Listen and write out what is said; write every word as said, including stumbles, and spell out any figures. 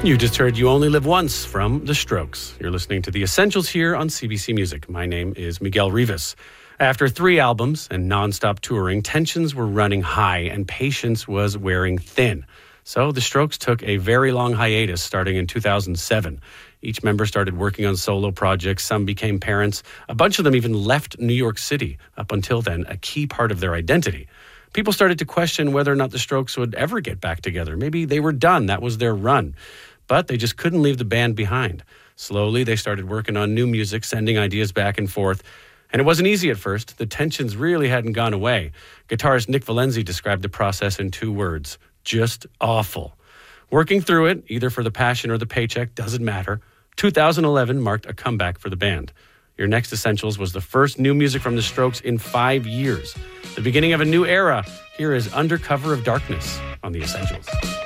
You just heard You Only Live Once from The Strokes. You're listening to The Essentials here on C B C Music. My name is Miguel Rivas. After three albums and nonstop touring, tensions were running high and patience was wearing thin. So The Strokes took a very long hiatus starting in two thousand seven. Each member started working on solo projects. Some became parents. A bunch of them even left New York City, up until then a key part of their identity. People started to question whether or not The Strokes would ever get back together. Maybe they were done. That was their run. But they just couldn't leave the band behind. Slowly, they started working on new music, sending ideas back and forth. And it wasn't easy at first. The tensions really hadn't gone away. Guitarist Nick Valenzi described the process in two words: just awful. Working through it, either for the passion or the paycheck, doesn't matter. two thousand eleven marked a comeback for the band. Your next Essentials was the first new music from The Strokes in five years. The beginning of a new era. Here is Under Cover of Darkness on The Essentials.